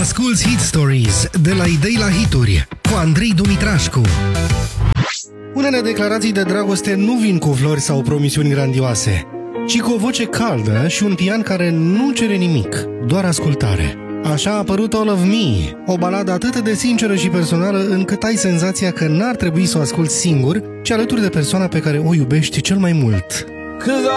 Asculți Hit Stories de la idei la hituri cu Andrei Dumitrașcu. Unele declarații de dragoste nu vin cu flori sau promisiuni grandioase, ci cu o voce caldă și un pian care nu cere nimic, doar ascultare. Așa a apărut All of Me, o baladă atât de sinceră și personală încât ai senzația că n-ar trebui să o asculți singur, ci alături de persoana pe care o iubești cel mai mult.